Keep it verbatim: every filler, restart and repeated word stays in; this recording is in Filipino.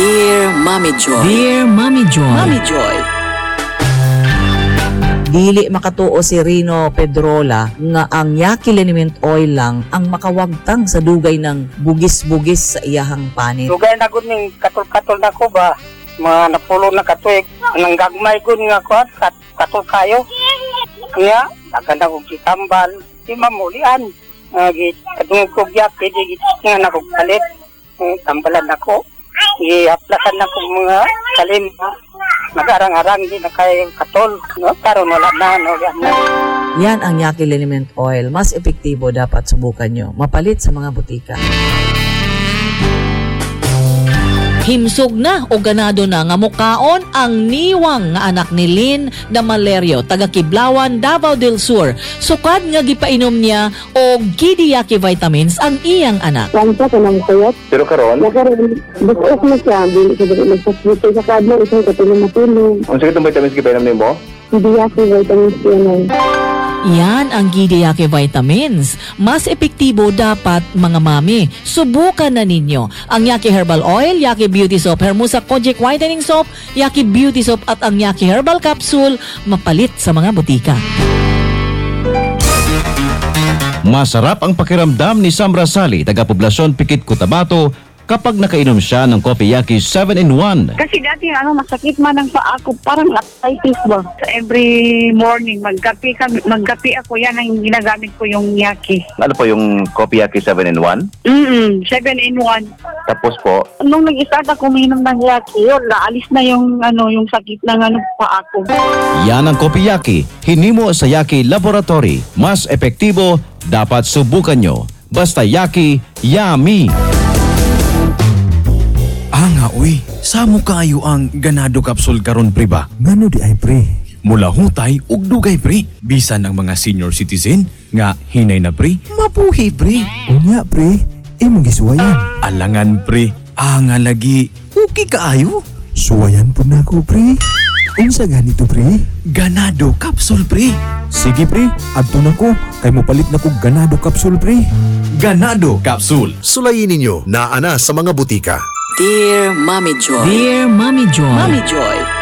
Dear Mommy Joy. Dear Mommy Joy. Mommy Joy. Dili makatuo si Rino Pedrola nga ang Yaki Liniment Oil lang ang makawagtang sa dugay ng bugis-bugis sa iyahang panit. Dugay na gud ning katul-katul na ko ba? Mga napulo na katuig. Nang gagmay gud nga ko kat katul kayo. Kaya dagan na kong kitambal. Di mamulian. Agi kadungog ko Yaki di nga na kong palit. Tambalan ako. I-aplasan na kong mga salim. Nag-arang-arang din na kayo katol. No? Karoon wala na. No? na. Yan ang Yaki Liniment Oil. Mas epektibo, dapat subukan nyo. Mapalit sa mga butika. Himsog na o ganado na nga mukaon ang niwang nga anak ni Lynn Damalerio, taga Kiblawan, Davao del Sur. Sukad nga gipainom niya og Gidiyaki vitamins ang iyang anak. Lang sa kanang sayot. Pero karon, Nakaroon, bukos na siya. Dili siya dili magsaswito sa kadlo. Isang katulong matulong. unsa kitong vitamins gipainom nimo? Hidiyaki vitamins yan. Yan ang Gidiyaki vitamins. Mas epektibo dapat mga mami. Subukan na ninyo ang Yaki Herbal Oil, Yaki Beauty Soap, Hermosa Kojic Whitening Soap, Yaki Beauty Soap at ang Yaki Herbal Capsule, mapalit sa mga butika. Masarap ang pakiramdam ni Sam Rasali, taga-poblasyon Pikit, Cotabato, kapag nakainom siya ng Coffee Yaki seven in one. Kasi dati ano, masakit man ang paa ko. Parang arthritis ba? Every morning, magkapi, kami, magkapi ako. Yan ang ginagamit ko yung Yaki. Ano po yung Coffee Yaki seven in one? Mm-mm, seven in one. Tapos po, Nung nag-start ako uminom ng Yaki, yun, naalis na yung, ano, yung sakit ng ano, paa ko. Yan ang Coffee Yaki, hinimo sa Yaki Laboratory. Mas epektibo, dapat subukan nyo. Basta Yaki, yummy! Ah nga uy, samo kaayo ang ganado capsule karon pre ba? Ngano di ay pre? Mula hutay ug dugay pre. Bisan ang mga senior citizen nga hinay na pre, mapuhi pre. Unya pre, imong gisuwayan. Alangan pre, ah nga lagi, okay kaayo. Suwayan po na ko pre. Unsa ganito pre? Ganado capsule pre. Sige pre, adto na ko. Kay mo palit na ko ganado capsule pre. Ganado capsule. Sulayin ninyo na ana sa mga butika. Dear Mommy Joy. Dear Mommy Joy. Mommy Joy.